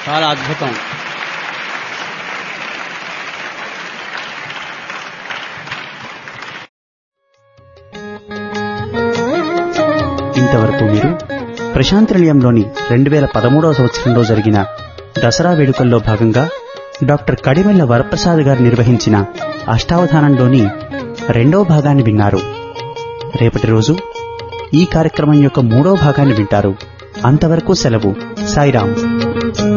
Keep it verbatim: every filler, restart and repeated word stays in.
చాలా అద్భుతం. ఇంతవరకు మీరు ప్రశాంత్ నిలయంలోని రెండు వేల పదమూడవ సంవత్సరంలో జరిగిన దసరా వేడుకల్లో భాగంగా డాక్టర్ కడిమెళ్ల వరప్రసాద్ గారు నిర్వహించిన అష్టావధానంలోని రెండవ భాగాన్ని విన్నారు. రేపటి రోజు ఈ కార్యక్రమం యొక్క మూడవ భాగాన్ని వింటారు. అంతవరకు సెలవు. సాయిరాం.